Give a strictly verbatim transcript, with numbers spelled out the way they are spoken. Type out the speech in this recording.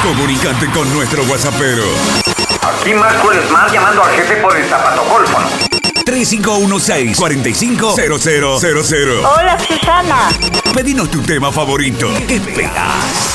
Comunicate con nuestro WhatsAppero. Aquí Marco Esmar llamando al jefe por el zapatocólfono. tres cinco uno seis, cuatro cinco, cero cero cero cero. Hola, Susana. Pedinos tu tema favorito. ¿Qué esperas?